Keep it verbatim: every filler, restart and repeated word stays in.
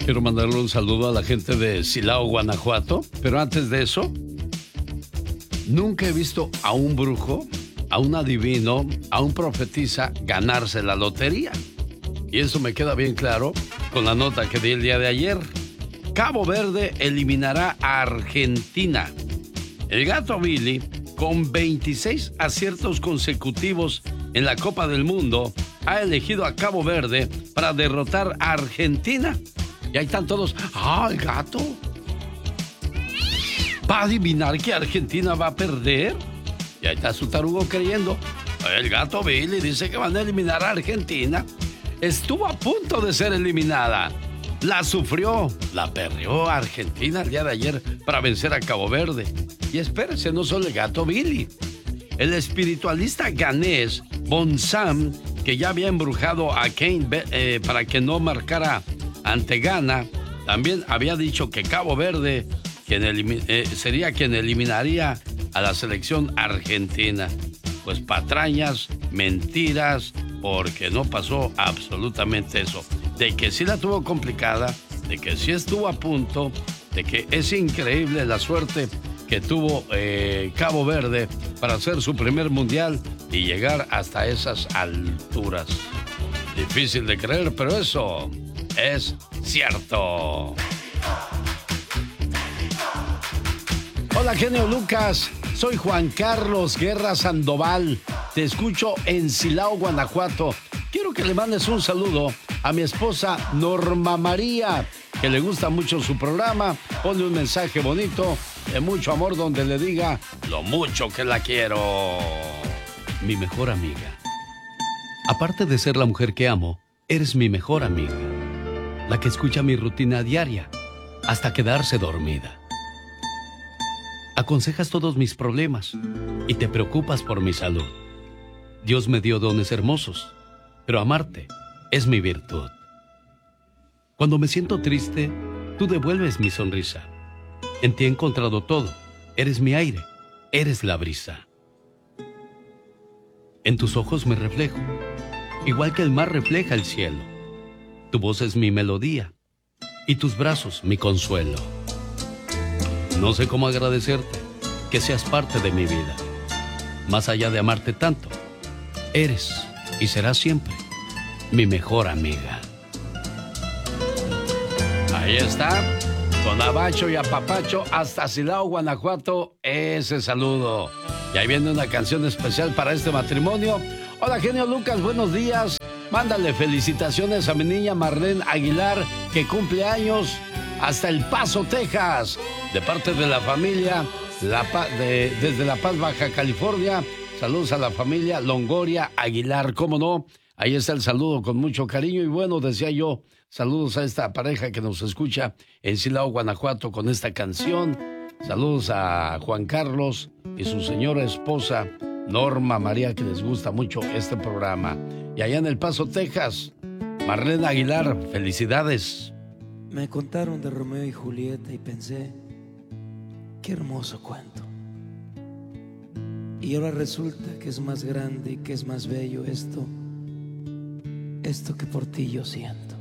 Quiero mandarle un saludo a la gente de Silao, Guanajuato, pero antes de eso, nunca he visto a un brujo, a un adivino, a un profetisa ganarse la lotería. Y eso me queda bien claro con la nota que di el día de ayer. Cabo Verde eliminará a Argentina. El Gato Billy, con veintiséis aciertos consecutivos en la Copa del Mundo, ha elegido a Cabo Verde para derrotar a Argentina. Y ahí están todos. ¡Ah, el gato! ¿Va a adivinar que Argentina va a perder? Y ahí está su tarugo creyendo. El Gato Billy dice que van a eliminar a Argentina. Estuvo a punto de ser eliminada. La sufrió, la perdió a Argentina el día de ayer para vencer a Cabo Verde. Y espérese, no solo el Gato Billy. El espiritualista ganés Bonsam, que ya había embrujado a Kane eh, para que no marcara ante Ghana, también había dicho que Cabo Verde quien eh, sería quien eliminaría a la selección argentina. Pues patrañas, mentiras, porque no pasó absolutamente eso. De que sí la tuvo complicada, de que sí estuvo a punto, de que es increíble la suerte que tuvo eh, Cabo Verde para hacer su primer mundial y llegar hasta esas alturas. Difícil de creer, pero eso es cierto. Hola, genio Lucas. Soy Juan Carlos Guerra Sandoval. Te escucho en Silao, Guanajuato. Quiero que le mandes un saludo a mi esposa Norma María, que le gusta mucho su programa. Ponle un mensaje bonito de mucho amor donde le diga lo mucho que la quiero. Mi mejor amiga. Aparte de ser la mujer que amo, eres mi mejor amiga. La que escucha mi rutina diaria hasta quedarse dormida. Aconsejas todos mis problemas y te preocupas por mi salud. Dios me dio dones hermosos, pero amarte es mi virtud. Cuando me siento triste, tú devuelves mi sonrisa. En ti he encontrado todo. Eres mi aire, eres la brisa. En tus ojos me reflejo, igual que el mar refleja el cielo. Tu voz es mi melodía y tus brazos mi consuelo. No sé cómo agradecerte que seas parte de mi vida. Más allá de amarte tanto, eres y serás siempre mi mejor amiga. Ahí está, con abacho y apapacho hasta Silao, Guanajuato, ese saludo. Y ahí viene una canción especial para este matrimonio. Hola, genio Lucas, buenos días. Mándale felicitaciones a mi niña Marlene Aguilar, que cumple años, hasta El Paso, Texas, de parte de la familia la pa de, desde La Paz, Baja California. Saludos a la familia Longoria Aguilar, cómo no. Ahí está el saludo con mucho cariño. Y bueno, decía yo, saludos a esta pareja que nos escucha en Silao, Guanajuato, con esta canción. Saludos a Juan Carlos y su señora esposa Norma María, que les gusta mucho este programa. Y allá en El Paso, Texas, Marlene Aguilar, felicidades. Me contaron de Romeo y Julieta y pensé, qué hermoso cuento. Y ahora resulta que es más grande y que es más bello esto, esto que por ti yo siento.